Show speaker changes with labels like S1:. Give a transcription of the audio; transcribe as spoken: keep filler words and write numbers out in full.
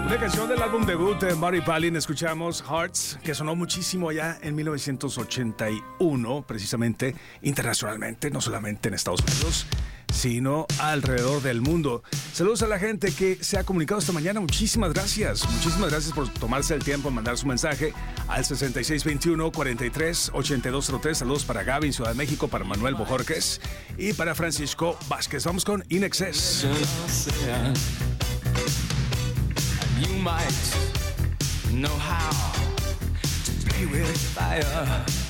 S1: Una canción del álbum debut de Mary Palin, escuchamos Hearts, que sonó muchísimo allá en mil novecientos ochenta y uno, precisamente internacionalmente, no solamente en Estados Unidos, sino alrededor del mundo. Saludos a la gente que se ha comunicado esta mañana, muchísimas gracias, muchísimas gracias por tomarse el tiempo en mandar su mensaje al sesenta y seis veintiuno, cuarenta y tres, ochenta y dos cero tres. Saludos para Gaby en Ciudad de México, para Manuel Bojorques y para Francisco Vázquez. Vamos con In Excess.
S2: You might know how to play with fire.